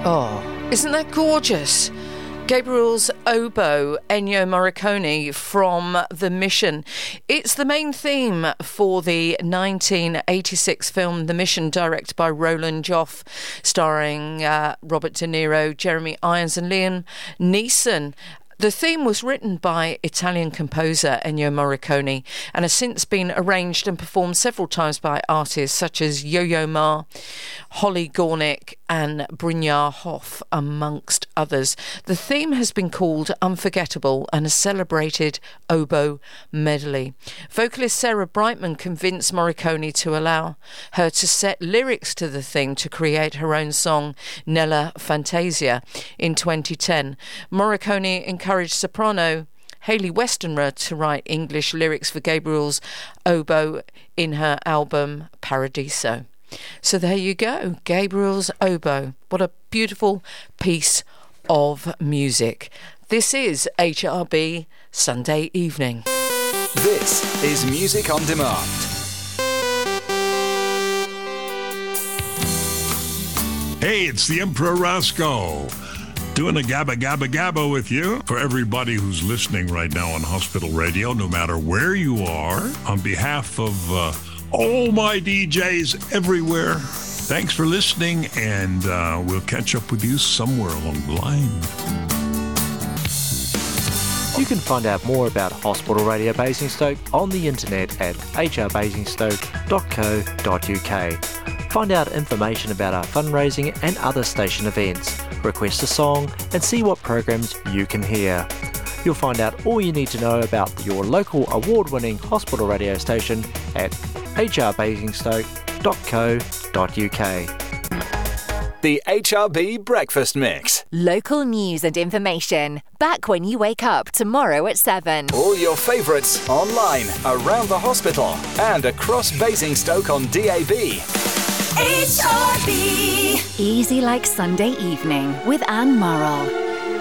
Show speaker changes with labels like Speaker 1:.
Speaker 1: Oh, isn't that gorgeous? Gabriel's oboe, Ennio Morricone from The Mission. It's the main theme for the 1986 film The Mission, directed by Roland Joff, starring Robert De Niro, Jeremy Irons and Liam Neeson. The theme was written by Italian composer Ennio Morricone and has since been arranged and performed several times by artists such as Yo-Yo Ma, Holly Gornick and Brynjar Hoff, amongst others. The theme has been called Unforgettable and a celebrated oboe medley. Vocalist Sarah Brightman convinced Morricone to allow her to set lyrics to the theme to create her own song, Nella Fantasia, in 2010. Morricone encouraged soprano Hayley Westenra to write English lyrics for Gabriel's oboe in her album Paradiso. So there you go, Gabriel's oboe. What a beautiful piece of music. This is HRB Sunday Evening.
Speaker 2: This is Music on Demand.
Speaker 3: Hey, it's the Emperor Roscoe. Doing a gabba gabba gabba with you. For everybody who's listening right now on Hospital Radio, no matter where you are, on behalf of all my DJs everywhere, thanks for listening, and we'll catch up with you somewhere along the line.
Speaker 4: You can find out more about Hospital Radio Basingstoke on the internet at hrbasingstoke.co.uk. Find out information about our fundraising and other station events, request a song, and see what programs you can hear. You'll find out all you need to know about your local award-winning hospital radio station at hrbasingstoke.co.uk.
Speaker 2: The HRB Breakfast Mix.
Speaker 5: Local news and information. Back when you wake up tomorrow at 7.
Speaker 2: All your favourites online, around the hospital, and across Basingstoke on DAB.
Speaker 5: HRB. Easy like Sunday evening with Anne Murrell.